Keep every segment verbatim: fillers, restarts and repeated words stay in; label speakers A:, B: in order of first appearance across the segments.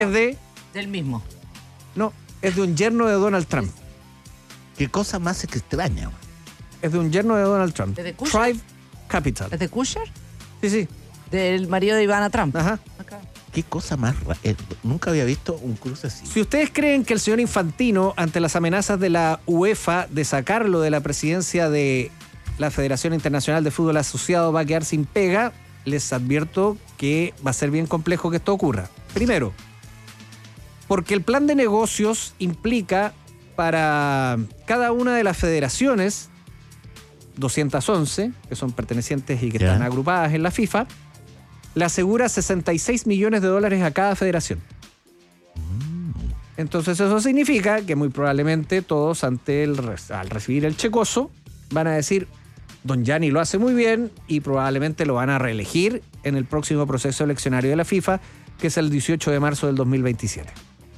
A: Es de...
B: Del mismo.
A: No, es de un yerno de Donald Trump.
C: Qué cosa más extraña.
A: Es de un yerno de Donald Trump.
B: ¿Es de Kushner?
A: Tribe Capital.
B: ¿Es de Kushner?
A: Sí, sí.
B: Del marido de Ivana Trump.
A: Ajá.
B: Acá.
C: Qué cosa más rara. Eh, nunca había visto un cruce así.
A: Si ustedes creen que el señor Infantino, ante las amenazas de la UEFA de sacarlo de la presidencia de la Federación Internacional de Fútbol Asociado, va a quedar sin pega, les advierto que va a ser bien complejo que esto ocurra. Primero, porque el plan de negocios implica para cada una de las federaciones, doscientas once, que son pertenecientes y que
C: Ya.
A: están agrupadas en la FIFA, le asegura sesenta y seis millones de dólares a cada federación. Entonces eso significa que muy probablemente todos ante el, al recibir el checoso van a decir, don Gianni lo hace muy bien y probablemente lo van a reelegir en el próximo proceso eleccionario de la FIFA, que es el dieciocho de marzo del dos mil veintisiete.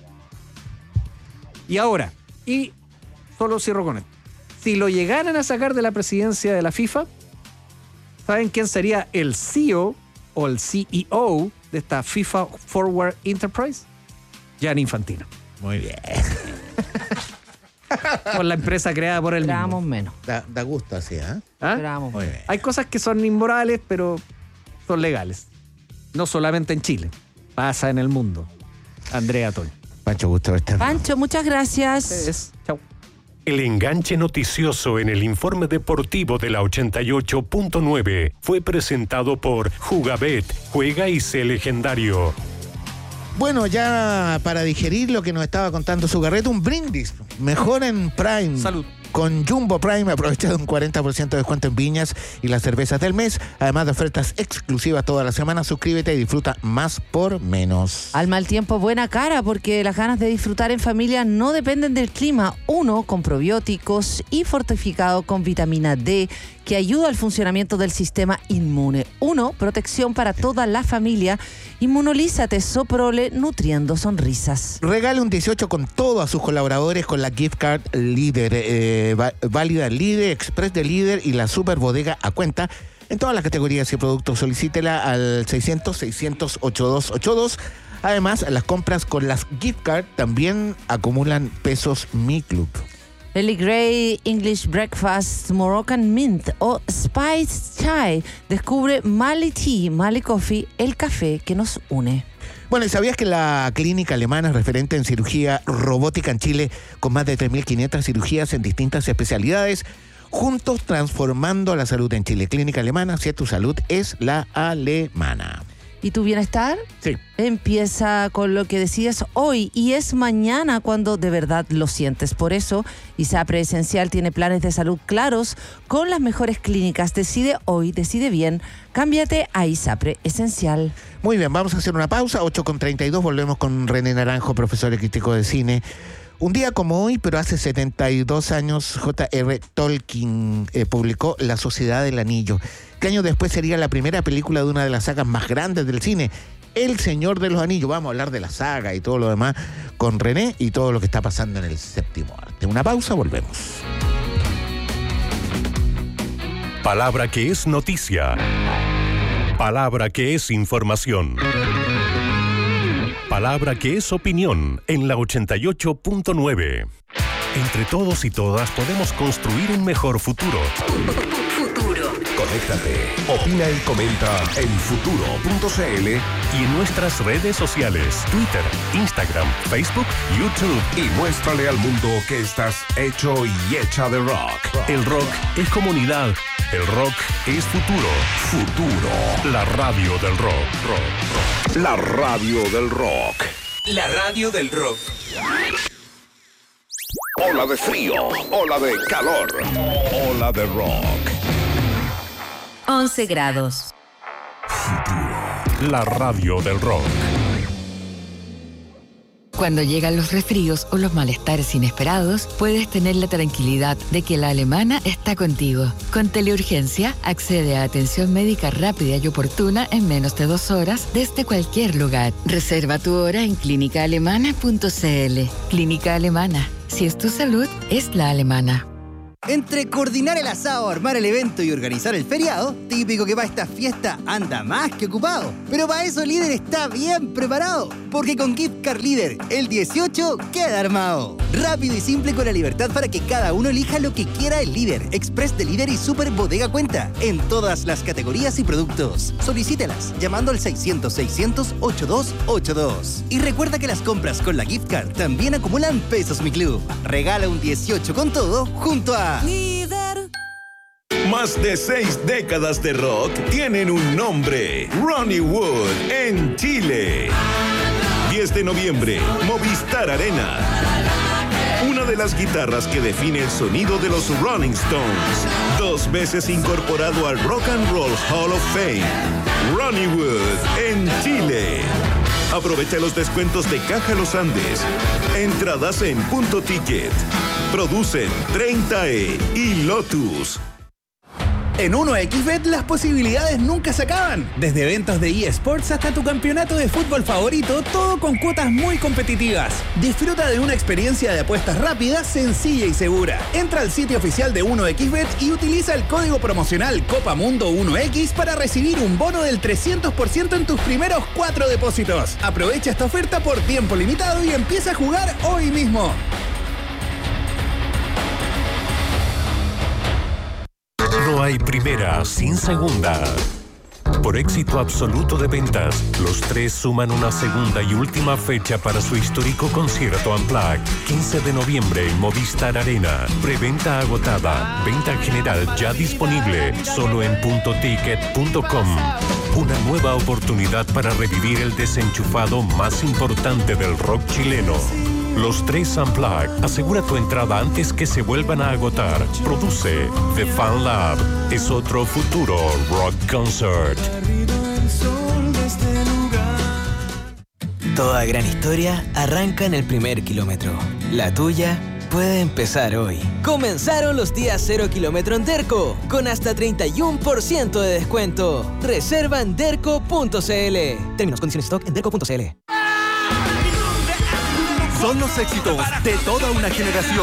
A: Y ahora, y solo cierro con esto, si lo llegaran a sacar de la presidencia de la FIFA, ¿saben quién sería el C E O o el C E O de esta FIFA Forward Enterprise? Gianni Infantino.
C: Muy bien.
A: Con la empresa creada por él mismo.
B: Esperábamos menos.
C: Da, da gusto así, ¿eh?
A: ¿Ah?
B: Esperábamos
C: Muy
B: menos.
C: bien.
A: Hay cosas que son inmorales, pero son legales. No solamente en Chile. Pasa en el mundo. Andrea Toño.
C: Pancho, gusto verte.
B: Pancho, muchas gracias.
A: Es. Chau.
D: El enganche noticioso en el informe deportivo de la ochenta y ocho punto nueve fue presentado por Jugabet, juega y sé legendario.
C: Bueno, ya para digerir lo que nos estaba contando Zugarreto, un brindis. Mejor en Prime.
A: Salud.
C: Con Jumbo Prime aprovecha de un cuarenta por ciento de descuento en viñas y las cervezas del mes. Además de ofertas exclusivas toda la semana, suscríbete y disfruta más por menos.
B: Al mal tiempo, buena cara, porque las ganas de disfrutar en familia no dependen del clima. Uno, con probióticos y fortificado con vitamina D, que ayuda al funcionamiento del sistema inmune. Uno, protección para toda la familia. Inmunolízate, Soprole, nutriendo sonrisas.
C: Regale un dieciocho con todos a sus colaboradores con la gift card Líder, eh, va- válida en Líder, Express de Líder y la Super Bodega a cuenta. En todas las categorías y productos solicítela al seiscientos, seiscientos, ochenta y dos ochenta y dos. Además, las compras con las gift card también acumulan pesos Mi Club.
B: Early Grey, English Breakfast, Moroccan Mint o Spice Chai. Descubre Mali Tea, Mali Coffee, el café que nos une.
C: Bueno, ¿y sabías que la clínica alemana es referente en cirugía robótica en Chile con más de tres mil quinientas cirugías en distintas especialidades? Juntos transformando la salud en Chile. Clínica alemana, si es tu salud, es la alemana.
B: ¿Y tu bienestar?
C: Sí.
B: Empieza con lo que decides hoy y es mañana cuando de verdad lo sientes. Por eso, ISAPRE Esencial tiene planes de salud claros con las mejores clínicas. Decide hoy, decide bien. Cámbiate a ISAPRE Esencial.
C: Muy bien, vamos a hacer una pausa, ocho con treinta y dos, volvemos con René Naranjo, profesor y crítico de cine. Un día como hoy, pero hace setenta y dos años, J R Tolkien eh, publicó La Sociedad del Anillo, que años después sería la primera película de una de las sagas más grandes del cine, El Señor de los Anillos. Vamos a hablar de la saga y todo lo demás con René y todo lo que está pasando en el séptimo arte. Una pausa, volvemos.
D: Palabra que es noticia. Palabra que es información. Palabra que es opinión en la ochenta y ocho punto nueve. Entre todos y todas podemos construir un mejor futuro.
E: Futuro.
F: Conéctate, opina y comenta en futuro punto c l
D: Y en nuestras redes sociales, Twitter, Instagram, Facebook, YouTube.
F: y muéstrale al mundo que estás hecho y hecha de rock.
D: El rock es comunidad. El rock es futuro.
F: Futuro,
D: La radio del rock. Rock, rock.
F: la radio del rock.
E: La radio del rock.
F: Ola de frío, ola de calor, ola de rock.
G: once grados.
D: La radio del rock.
G: Cuando llegan los resfríos o los malestares inesperados, puedes tener la tranquilidad de que la alemana está contigo. Con Teleurgencia, accede a atención médica rápida y oportuna en menos de dos horas desde cualquier lugar. Reserva tu hora en clínica alemana punto c l. Clínica Alemana. Si es tu salud, es la alemana.
H: Entre coordinar el asado, armar el evento y organizar el feriado, típico que para esta fiesta anda más que ocupado. Pero para eso Líder está bien preparado, porque con Gift Card Líder, el dieciocho queda armado. Rápido y simple con la libertad para que cada uno elija lo que quiera el Líder, Express de Líder y Super Bodega Cuenta, en todas las categorías y productos. Solicítelas llamando al seiscientos seiscientos ochenta y dos ochenta y dos. Y recuerda que las compras con la Gift Card también acumulan pesos Mi Club. Regala un dieciocho con todo junto a
I: Líder.
F: Más de seis décadas de rock tienen un nombre: Ronnie Wood en Chile. diez de noviembre, Movistar Arena. Una de las guitarras que define el sonido de los Rolling Stones. Dos veces incorporado al Rock and Roll Hall of Fame. Ronnie Wood en Chile. Aprovecha los descuentos de Caja Los Andes. Entradas en Punto Ticket. Producen treinta E y Lotus.
J: En uno equis bet las posibilidades nunca se acaban. Desde eventos de eSports hasta tu campeonato de fútbol favorito, todo con cuotas muy competitivas. Disfruta de una experiencia de apuestas rápida, sencilla y segura. Entra al sitio oficial de uno equis bet y utiliza el código promocional Copamundo uno equis para recibir un bono del trescientos por ciento en tus primeros cuatro depósitos. Aprovecha esta oferta por tiempo limitado y empieza a jugar hoy mismo.
D: No hay primera sin segunda. Por éxito absoluto de ventas, los tres suman una segunda y última fecha para su histórico concierto Unplugged. quince de noviembre en Movistar Arena. Preventa agotada. Venta general ya disponible. Solo en punto ticket punto com. Una nueva oportunidad para revivir el desenchufado más importante del rock chileno. Los tres Unplugged. Asegura tu entrada antes que se vuelvan a agotar. Produce The Fan Lab. Es otro futuro rock concert.
K: Toda gran historia arranca en el primer kilómetro. La tuya puede empezar hoy. Comenzaron los días cero kilómetro en Derco, con hasta treinta y uno por ciento de descuento. Reserva en derco punto cl. Términos, condiciones, stock en derco punto cl.
L: Son los éxitos de toda una generación.